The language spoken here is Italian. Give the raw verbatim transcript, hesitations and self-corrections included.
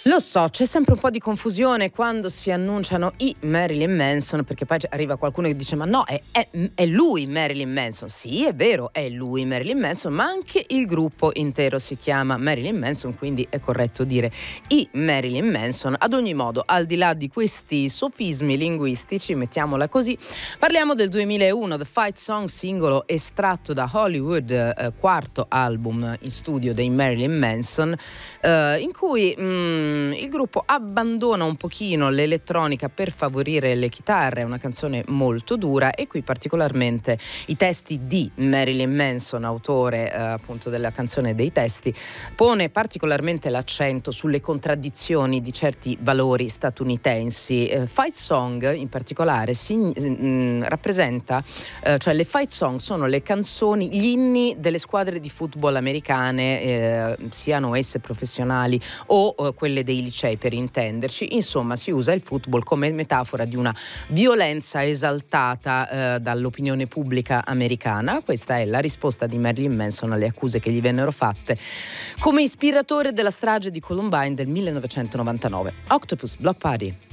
Lo so, c'è sempre un po' di confusione quando si annunciano i Marilyn Manson, perché poi arriva qualcuno che dice ma no, è, è, è lui Marilyn Manson. Sì, è vero, è lui Marilyn Manson, ma anche il gruppo intero si chiama Marilyn Manson, quindi è corretto dire i Marilyn Manson. Ad ogni modo, al di là di questi sofismi linguistici, mettiamola così, parliamo del duemilauno, The Fight Song, singolo estratto da Hollywood, eh, quarto album in studio dei Marilyn Manson, eh, in cui mh, il gruppo abbandona un pochino l'elettronica per favorire le chitarre. È una canzone molto dura e qui particolarmente i testi di Marilyn Manson, autore eh, appunto della canzone dei testi, pone particolarmente l'accento sulle contraddizioni di certi valori statunitensi. Eh, Fight Song in particolare si, mh, rappresenta, eh, cioè le fight song sono le canzoni, gli inni delle squadre di football americane, eh, siano esse professionali o eh, quelle dei licei, per intenderci. Insomma, si usa il football come metafora di una violenza esaltata eh, dall'opinione pubblica americana. Questa è la risposta di Marilyn Manson alle accuse che gli vennero fatte come ispiratore della strage di Columbine del millenovecentonovantanove. Octopus Block Party.